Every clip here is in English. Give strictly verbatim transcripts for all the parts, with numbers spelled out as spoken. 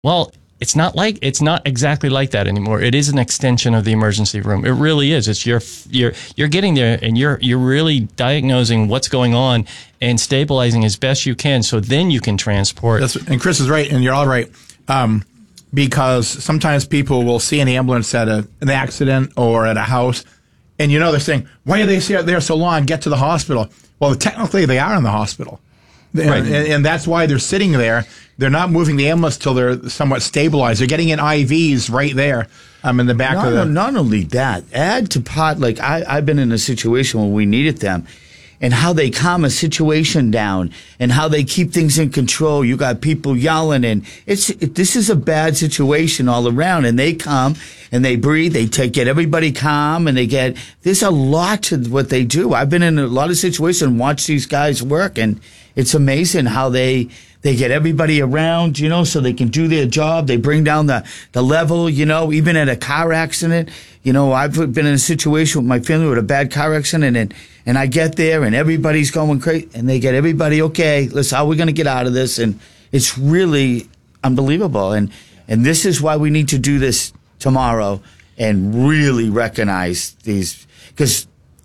Well, it's not like it's not exactly like that anymore. It is an extension of the emergency room. It really is. It's you're you're you're getting there and you're you're really diagnosing what's going on and stabilizing as best you can. So then you can transport. That's, and Chris is right, and you're all right. Um, because sometimes people will see an ambulance at a, an accident or at a house, and you know they're saying, "Why are they there so long? Get to the hospital." Well, technically they are in the hospital, and, Right. and, and that's why they're sitting there. They're not moving the ambulance till they're somewhat stabilized. They're getting in I Vs right there um, in the back Not, of the... not only that, add to pot, like I, I've been in a situation where we needed them, and how they calm a situation down and how they keep things in control. You got people yelling, and it's it, this is a bad situation all around, and they come and they breathe, they take, get everybody calm, and they get, there's a lot to what they do. I've been in a lot of situations and watched these guys work, and it's amazing how they... They get everybody around, you know, so they can do their job. They bring down the, the level, you know, even at a car accident. You know, I've been in a situation with my family with a bad car accident, and, and I get there and everybody's going crazy, and they get everybody, okay, listen, how are we going to get out of this? And it's really unbelievable. And, and this is why we need to do this tomorrow and really recognize these, because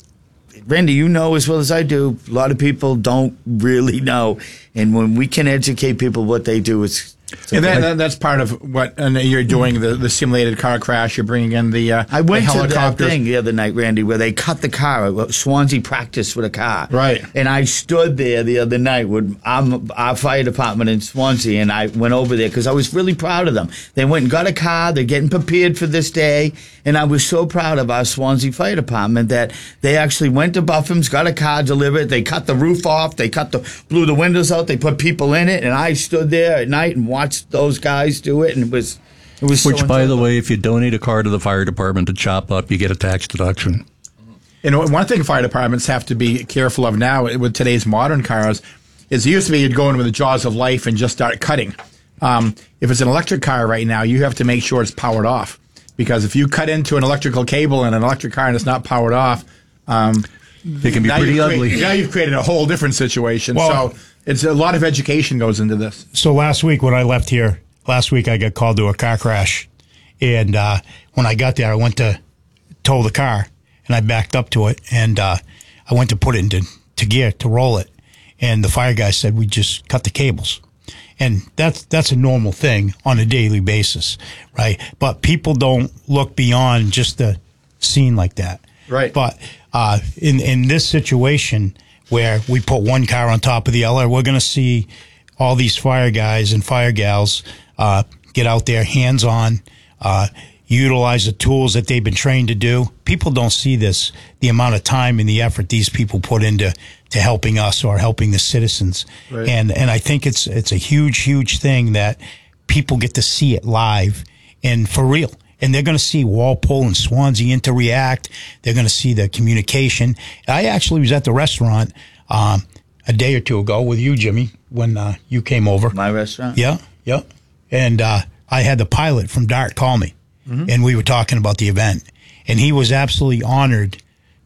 Randy, you know as well as I do, a lot of people don't really know. And when we can educate people what they do, it's... it's And that, that, that's part of what and you're doing, the, the simulated car crash. You're bringing in the, uh, I went the to that helicopters. thing the other night, Randy, where they cut the car. Swansea practiced with a car. Right. And I stood there the other night with um, our fire department in Swansea, and I went over there because I was really proud of them. They went and got a car. They're getting prepared for this day. And I was so proud of our Swansea fire department that they actually went to Bufham's, got a car delivered. They cut the roof off. They cut the blew the windows out. They put people in it. And I stood there at night and watched those guys do it. And it was... It was Which, so by the incredible. way, if you donate a car to the fire department to chop up, you get a tax deduction. And one thing fire departments have to be careful of now with today's modern cars is it used to be you'd go in with the jaws of life and just start cutting. Um, if it's an electric car right now, you have to make sure it's powered off. Because if you cut into an electrical cable in an electric car and it's not powered off, um, It can be now pretty you've ugly. created- now you've created a whole different situation. Well- so it's a lot of education goes into this. So last week when I left here, last week I got called to a car crash. And uh, when I got there, I went to tow the car, and I backed up to it, and uh, I went to put it into to gear to roll it. And the fire guy said, we just cut the cables. And that's that's a normal thing on a daily basis, right? But people don't look beyond just the scene like that. Right. But uh, in, in this situation where we put one car on top of the other, we're going to see all these fire guys and fire gals uh, get out there hands-on, uh, utilize the tools that they've been trained to do. People don't see this, the amount of time and the effort these people put into to helping us or helping the citizens. Right. And and I think it's it's a huge, huge thing that people get to see it live and for real. And they're going to see Walpole and Swansea interact. They're going to see the communication. I actually was at the restaurant um, a day or two ago with you, Jimmy, when uh, you came over. My restaurant? Yeah, yeah. And uh, I had the pilot from DART call me, mm-hmm. and we were talking about the event. And he was absolutely honored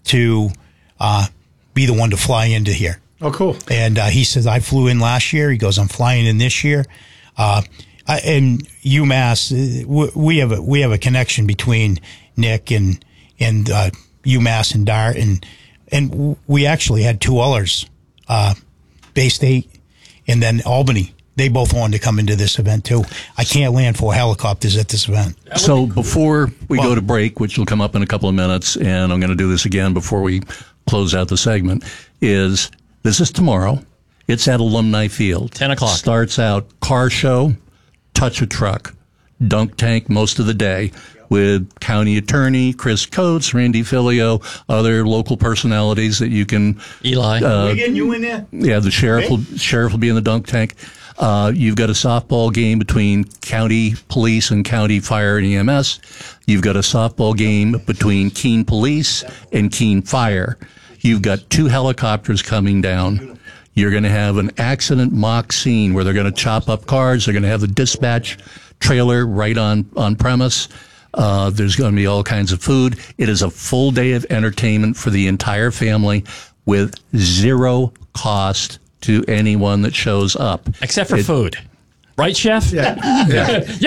to uh, be the one to fly into here. Oh, cool. And uh, he says, I flew in last year. He goes, I'm flying in this year. Uh, I, and UMass, uh, we have a we have a connection between Nick and and uh, UMass and DART, and and we actually had two others, uh, Bay State, and then Albany. They both wanted to come into this event too. I can't land four helicopters at this event. So before we Well- go to break, which will come up in a couple of minutes, and I'm going to do this again before we close out the segment, is this is tomorrow. It's at Alumni Field. ten o'clock. Starts out car show, touch a truck, dunk tank most of the day with county attorney Chris Coates, Randy Filio, other local personalities that you can. Eli. Uh, We getting you in there? Yeah, the sheriff will, sheriff will be in the dunk tank. Uh, you've got a softball game between county police and county fire and E M S. You've got a softball game between Keene Police and Keene Fire. You've got two helicopters coming down. You're going to have an accident mock scene where they're going to chop up cars. They're going to have the dispatch trailer right on, on premise. Uh, there's going to be all kinds of food. It is a full day of entertainment for the entire family with zero cost to anyone that shows up. Except for It- food. Right, Chef? Yeah. yeah. Yeah,